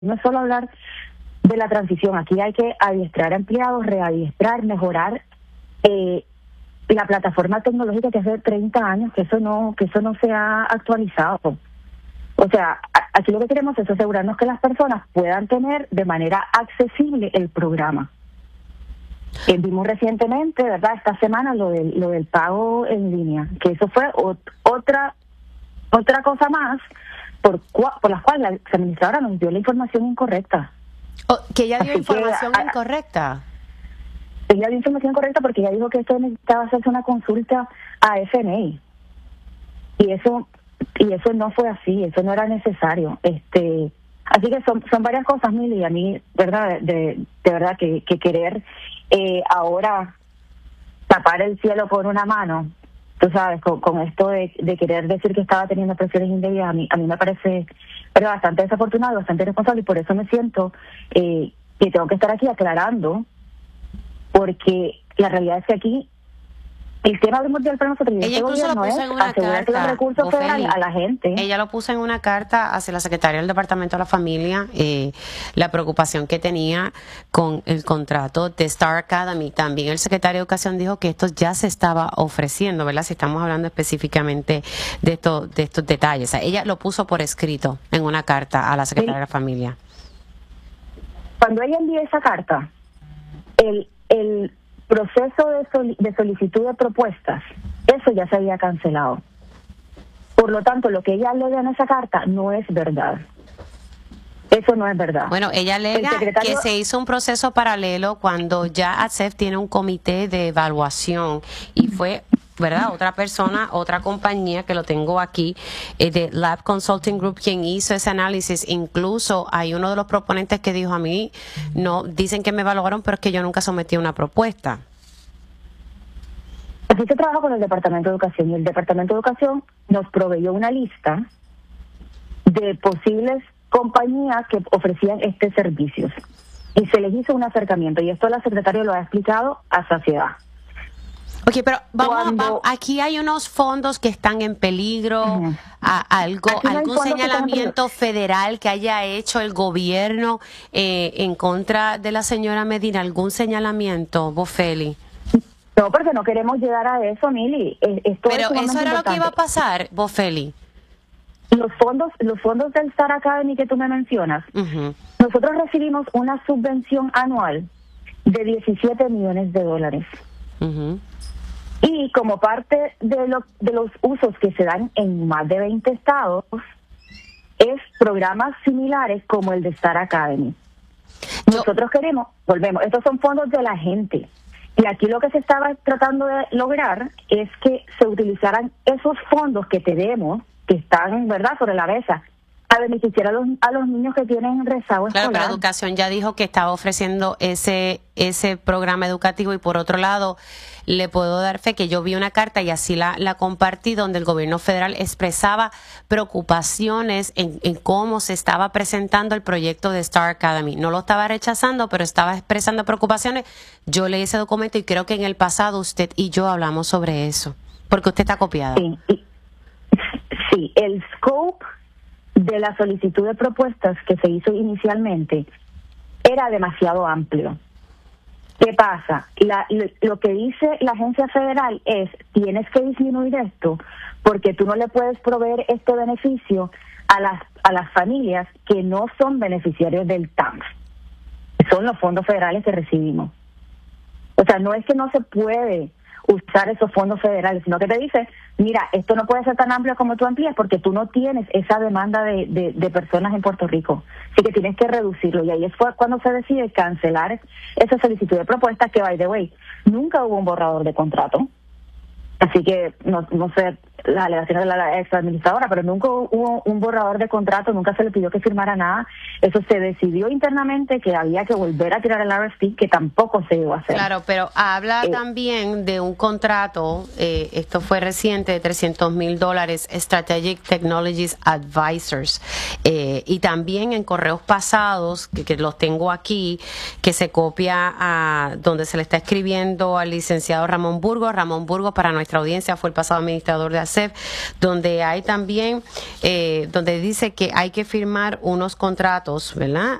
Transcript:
no es solo hablar de la transición, aquí hay que adiestrar a empleados, readiestrar, mejorar la plataforma tecnológica que hace 30 años, que eso no se ha actualizado. O sea, aquí lo que queremos es asegurarnos que las personas puedan tener de manera accesible el programa. Vimos recientemente, ¿verdad?, esta semana lo del pago en línea, que eso fue otra cosa más por las cuales la administradora nos dio la información incorrecta. Que ella dio información incorrecta. Ella dio información incorrecta porque ella dijo que esto necesitaba hacerse una consulta a FNA. Y eso no fue así, eso no era necesario. Así que son varias cosas, Mili, y a mí, verdad, de verdad que querer ahora tapar el cielo con una mano, tú sabes, con esto de querer decir que estaba teniendo presiones indebidas, a mí me parece, verdad, bastante desafortunado, bastante irresponsable, y por eso me siento que tengo que estar aquí aclarando, porque la realidad es que aquí el tema primordial para nosotros y este gobierno es asegurar los recursos federales a la gente. Ella lo puso en una carta hacia la secretaria del Departamento de la Familia, la preocupación que tenía con el contrato de Star Academy. También el secretario de Educación dijo que esto ya se estaba ofreciendo, ¿verdad? Si estamos hablando específicamente de estos detalles. O sea, ella lo puso por escrito en una carta a la secretaria de la Familia. Cuando ella envió esa carta, el proceso de solicitud de propuestas, eso ya se había cancelado. Por lo tanto, lo que ella alega en esa carta no es verdad. Eso no es verdad. Bueno, ella alega que se hizo un proceso paralelo cuando ya ASEF tiene un comité de evaluación y fue, ¿verdad?, otra persona, otra compañía que lo tengo aquí, de Lab Consulting Group, quien hizo ese análisis. Incluso hay uno de los proponentes que dijo: a mí no, dicen que me evaluaron, pero es que yo nunca sometí una propuesta. Aquí se trabaja con el Departamento de Educación, y el Departamento de Educación nos proveyó una lista de posibles compañías que ofrecían estos servicios, y se les hizo un acercamiento, y esto la secretaria lo ha explicado a saciedad. Ok, pero vamos, aquí hay unos fondos que están en peligro, algún señalamiento federal que haya hecho el gobierno en contra de la señora Medina, algún señalamiento, Bofeli. No, porque no queremos llegar a eso, Mili. Pero eso era lo que iba a pasar, Bofeli. Los fondos del Star Academy que tú me mencionas, nosotros recibimos una subvención anual de $17 millones. Y como parte de los usos que se dan en más de 20 estados, es programas similares como el de Star Academy. Nosotros volvemos, estos son fondos de la gente. Y aquí lo que se estaba tratando de lograr es que se utilizaran esos fondos que tenemos, que están, ¿verdad?, sobre la mesa, a beneficiar a los niños que tienen rezago escolar. Claro, pero Educación ya dijo que estaba ofreciendo ese programa educativo, y por otro lado, le puedo dar fe que yo vi una carta, y así la compartí, donde el gobierno federal expresaba preocupaciones en cómo se estaba presentando el proyecto de Star Academy. No lo estaba rechazando, pero estaba expresando preocupaciones. Yo leí ese documento y creo que en el pasado usted y yo hablamos sobre eso, porque usted está copiada. Sí, el scope de la solicitud de propuestas que se hizo inicialmente era demasiado amplio. ¿Qué pasa? Lo que dice la agencia federal es: tienes que disminuir esto porque tú no le puedes proveer este beneficio a las familias que no son beneficiarios del TANF. Son los fondos federales que recibimos. O sea, no es que no se puede usar esos fondos federales, sino que te dice: mira, esto no puede ser tan amplio como tú amplías porque tú no tienes esa demanda de personas en Puerto Rico, así que tienes que reducirlo. Y ahí fue cuando se decide cancelar esa solicitud de propuesta, que, by the way, nunca hubo un borrador de contrato, así que no sé las alegaciones de la ex administradora, pero nunca hubo un borrador de contrato, nunca se le pidió que firmara nada. Eso se decidió internamente, que había que volver a tirar el RFP, que tampoco se iba a hacer. Claro, pero habla también de un contrato, esto fue reciente, de $300,000, Strategic Technologies Advisors, y también en correos pasados, que los tengo aquí, que se copia donde se le está escribiendo al licenciado Ramón Burgos. Ramón Burgos, para nuestra audiencia, fue el pasado administrador de UNICEF, donde hay también, donde dice que hay que firmar unos contratos, ¿verdad?